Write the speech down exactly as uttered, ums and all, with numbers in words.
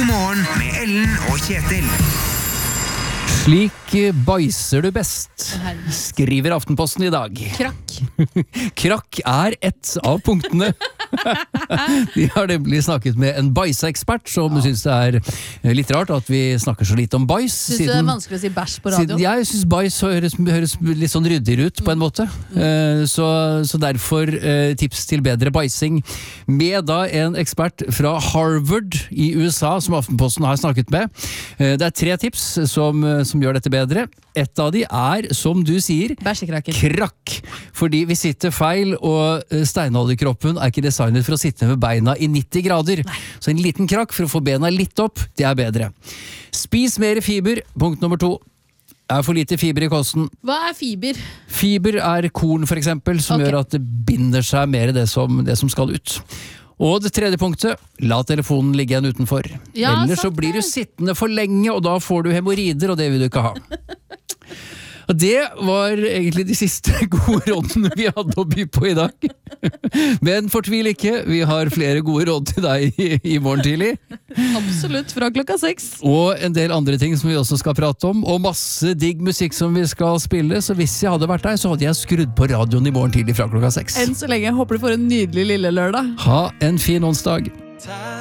morgen med Ellen og Kjetil. Slik bæsjer du best, skriver Aftenposten i dag. Krakk. Krakk er ett av punktene. Vi har nemlig snakket med en bæsjeekspert som ja. synes det er litt rart at vi snakker så lite om bæsj. Synes det er vanskelig å si bæsj på radio? Siden jeg synes bæsj høres, høres litt sånn ryddigere ut på en måte. Mm. Så, så derfor tips til bedre bæsjing med da en ekspert fra Harvard i U S A som Aftenposten har snakket med. Det er tre tips som, som gjør dette bedre. Et av de er, som du sier, bæsjekrakker. Krakk. Fordi vi sitter feil, og steinalderkroppen er ikke designet for å sitte med beina i nitti grader. Nei. Så en liten krakk for å få bena litt opp, det er bedre. Spis mer fiber, punkt nummer to. Er for lite fiber i kosten. Hva er fiber? Fiber er korn for eksempel, som okay. gjør at det binder seg mer det som, det som skal ut. Og det tredje punktet, la telefonen ligge igjen utenfor. Ja, ellers så blir du sittende for lenge, og da får du hemorrider, og det vil du ikke ha. Og det var egentlig de siste gode rådene vi hadde å by på i dag. Men fortvil ikke, vi har flere gode råd til deg i, i morgen tidlig. Absolutt, fra klokka seks. Og en del andre ting som vi også skal prate om, og masse digg musikk som vi skal spille, så hvis jeg hadde vært der, så hadde jeg skrudd på radioen i morgen tidlig fra klokka seks. Enn så lenge, håper du får en nydelig lille lørdag. Ha en fin onsdag.